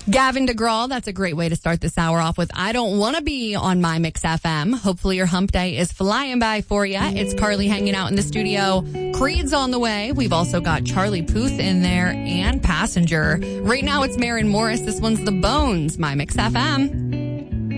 Gavin DeGraw, that's a great way to start this hour off with I Don't Want to Be on My Mix FM. Hopefully your hump day is flying by for you. It's Carly hanging out in the studio. Creed's on the way. We've also got Charlie Puth in there and Passenger. Right now it's Maren Morris. This one's The Bones, My Mix FM.